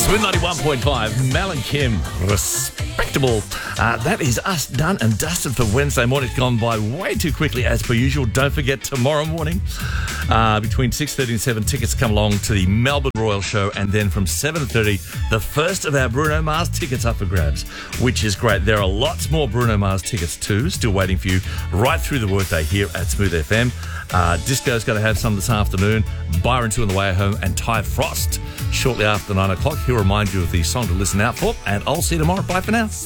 Smooth 91.5, Mel and Kim, respectable. That is us done and dusted for Wednesday morning. It's gone by way too quickly as per usual. Don't forget tomorrow morning between 6:30 and 7 tickets come along to the Melbourne Royal Show, and then from 7:30 the first of our Bruno Mars tickets up for grabs, which is great. There are lots more Bruno Mars tickets too still waiting for you right through the workday here at Smooth FM. Disco's going to have some this afternoon. Byron 2 on the way home, and Ty Frost shortly after 9 o'clock. He'll remind you of the song to listen out for, and I'll see you tomorrow. Bye for now.